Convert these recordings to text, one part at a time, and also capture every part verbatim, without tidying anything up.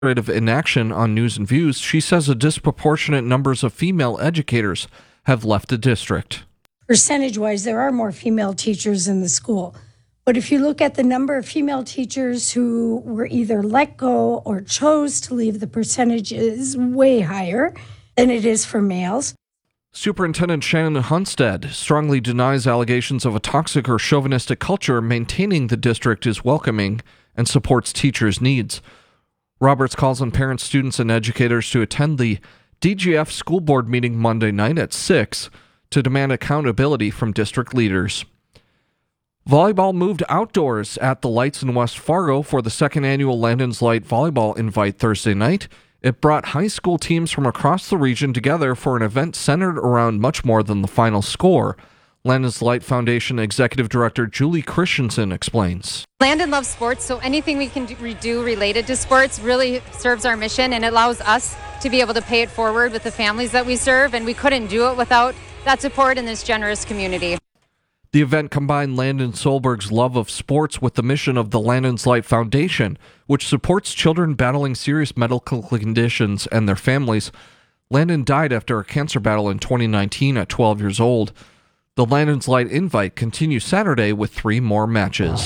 of inaction on News and Views, she says a disproportionate numbers of female educators have left the district. Percentage-wise, there are more female teachers in the school. But if you look at the number of female teachers who were either let go or chose to leave, the percentage is way higher than it is for males. Superintendent Shannon Hunstead strongly denies allegations of a toxic or chauvinistic culture, maintaining the district is welcoming and supports teachers' needs. Roberts calls on parents, students, and educators to attend the D G F school board meeting Monday night at six to demand accountability from district leaders. Volleyball moved outdoors at the Lights in West Fargo for the second annual Landon's Light Volleyball Invite Thursday night. It brought high school teams from across the region together for an event centered around much more than the final score. Landon's Light Foundation Executive Director Julie Christensen explains. Landon loves sports, so anything we can do related to sports really serves our mission and allows us to be able to pay it forward with the families that we serve, and we couldn't do it without that support in this generous community. The event combined Landon Solberg's love of sports with the mission of the Landon's Light Foundation, which supports children battling serious medical conditions and their families. Landon died after a cancer battle in twenty nineteen at twelve years old. The Landon's Light Invite continues Saturday with three more matches.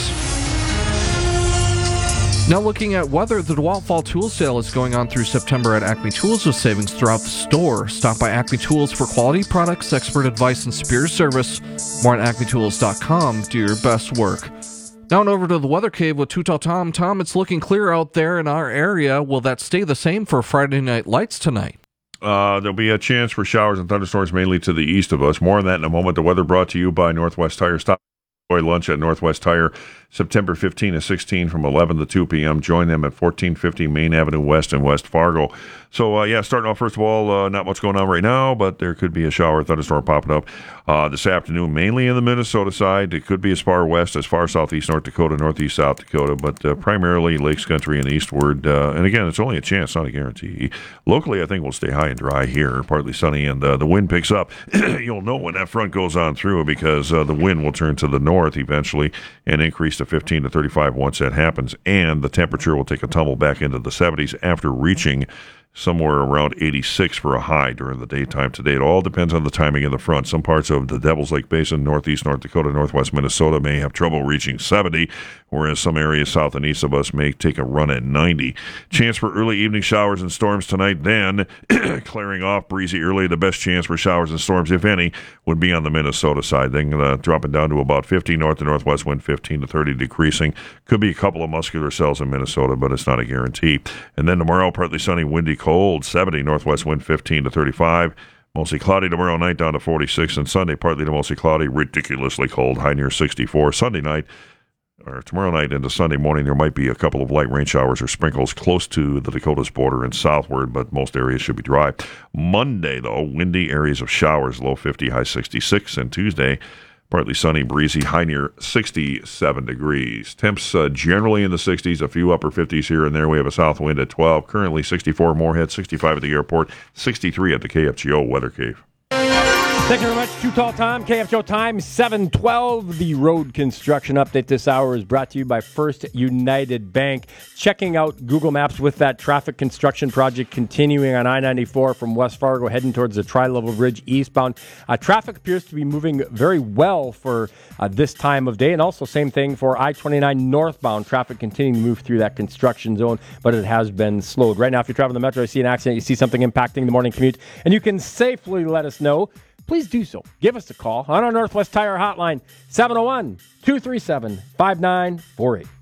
Now looking at weather, the DeWalt Fall Tool Sale is going on through September at Acme Tools with savings throughout the store. Stop by Acme Tools for quality products, expert advice, and superior service. More at acme tools dot com. Do your best work. Now and over to the Weather Cave with Too Tall Tom. Tom, it's looking clear out there in our area. Will that stay the same for Friday Night Lights tonight? Uh, there'll be a chance for showers and thunderstorms mainly to the east of us. More on that in a moment. The weather brought to you by Northwest Tire. Stop by lunch at Northwest Tire September fifteenth to sixteenth from eleven to two p.m. Join them at fourteen fifty Main Avenue West in West Fargo. So, uh, yeah, starting off, first of all, uh, not much going on right now, but there could be a shower, thunderstorm popping up uh, this afternoon, mainly in the Minnesota side. It could be as far west as far southeast North Dakota, northeast South Dakota, but uh, primarily Lakes Country and eastward. Uh, and again, it's only a chance, not a guarantee. Locally, I think we'll stay high and dry here, partly sunny, and uh, the wind picks up. You'll know when that front goes on through because uh, the wind will turn to the north eventually and increase to fifteen to thirty-five once that happens, and the temperature will take a tumble back into the seventies after reaching somewhere around eighty-six for a high during the daytime today. It all depends on the timing of the front. Some parts of the Devil's Lake Basin, northeast North Dakota, northwest Minnesota may have trouble reaching seventy, whereas some areas south and east of us may take a run at ninety. Chance for early evening showers and storms tonight, then clearing off, breezy early. The best chance for showers and storms, if any, would be on the Minnesota side. Then uh, dropping down to about fifty north to northwest wind, fifteen to thirty decreasing. Could be a couple of muscular cells in Minnesota, but it's not a guarantee. And then tomorrow, partly sunny, windy, cold, seventy northwest wind, fifteen to thirty-five. Mostly cloudy tomorrow night, down to forty-six. And Sunday, partly to mostly cloudy, ridiculously cold, high near sixty-four. Sunday night, or tomorrow night into Sunday morning, there might be a couple of light rain showers or sprinkles close to the Dakotas border and southward, but most areas should be dry. Monday, though, windy, areas of showers, low fifty, high sixty-six. And Tuesday, partly sunny, breezy, high near sixty-seven degrees. Temps uh, generally in the sixties, a few upper fifties here and there. We have a south wind at twelve. Currently sixty-four Moorhead, sixty-five at the airport, sixty-three at the K F G O Weather Cave. Thank you very much. Too Tall Time, K F G O time, seven twelve. The road construction update this hour is brought to you by First United Bank. Checking out Google Maps with that traffic construction project continuing on I ninety-four from West Fargo, heading towards the Tri-Level Bridge eastbound. Uh, traffic appears to be moving very well for uh, this time of day, and also same thing for I twenty-nine northbound. Traffic continuing to move through that construction zone, but it has been slowed. Right now, if you're traveling the metro, you see an accident, you see something impacting the morning commute, and you can safely let us know, please do so. Give us a call on our Northwest Tire hotline, seven oh one, two three seven, five nine four eight.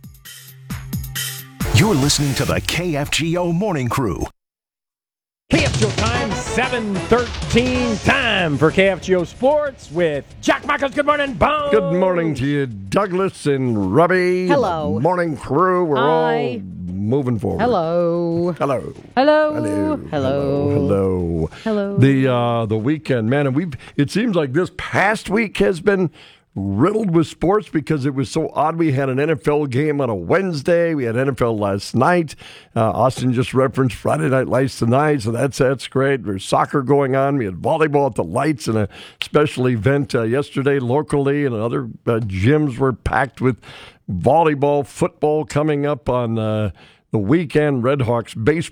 You're listening to the K F G O Morning Crew. K F G O time, seven thirteen. Time for K F G O Sports with Jack Michaels. Good morning, Bones. Good morning to you, Douglas and Robbie. Hello. Morning crew. We're Hi. all moving forward. Hello. Hello. Hello. Hello. Hello. Hello. Hello. The uh, the weekend, man, and we've. It seems like this past week has been riddled with sports because it was so odd. We had an N F L game on a Wednesday. We had N F L last night. Uh, Austin just referenced Friday Night Lights tonight, so that's that's great. There's soccer going on. We had volleyball at the Lights and a special event uh, yesterday locally, and other uh, gyms were packed with volleyball, football coming up on uh, the weekend. Redhawks baseball